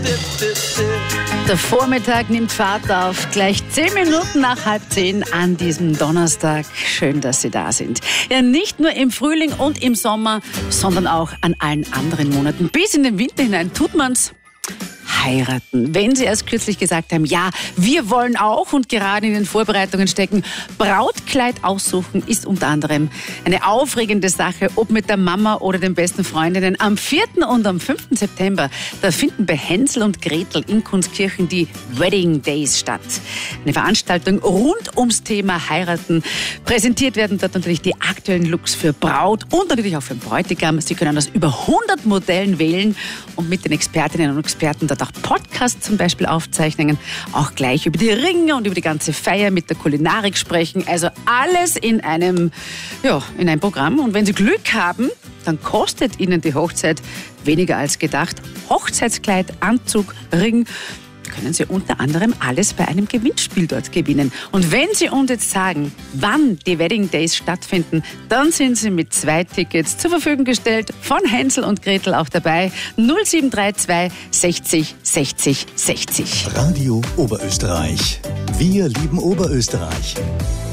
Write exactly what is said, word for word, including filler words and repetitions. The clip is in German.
Der Vormittag nimmt Fahrt auf, gleich zehn Minuten nach halb zehn an diesem Donnerstag. Schön, dass Sie da sind. Ja, nicht nur im Frühling und im Sommer, sondern auch an allen anderen Monaten. Bis in den Winter hinein tut man's. Heiraten. Wenn Sie erst kürzlich gesagt haben, ja, wir wollen auch und gerade in den Vorbereitungen stecken, Brautkleid aussuchen ist unter anderem eine aufregende Sache, ob mit der Mama oder den besten Freundinnen. Am vierten und am fünften September, da finden bei Hänsel und Gretel in Kunstkirchen die Wedding Days statt. Eine Veranstaltung rund ums Thema Heiraten. Präsentiert werden dort natürlich die aktuellen Looks für Braut und natürlich auch für den Bräutigam. Sie können aus über hundert Modellen wählen und mit den Expertinnen und Experten dort auch Podcasts zum Beispiel aufzeichnen, auch gleich über die Ringe und über die ganze Feier mit der Kulinarik sprechen. Also alles in einem, ja, in einem Programm. Und wenn Sie Glück haben, dann kostet Ihnen die Hochzeit weniger als gedacht. Hochzeitskleid, Anzug, Ring, können Sie unter anderem alles bei einem Gewinnspiel dort gewinnen. Und wenn Sie uns jetzt sagen, wann die Wedding Days stattfinden, dann sind Sie mit zwei Tickets zur Verfügung gestellt, von Hänsel und Gretel auch dabei. null sieben drei zwei sechzig sechzig sechzig. Radio Oberösterreich. Wir lieben Oberösterreich.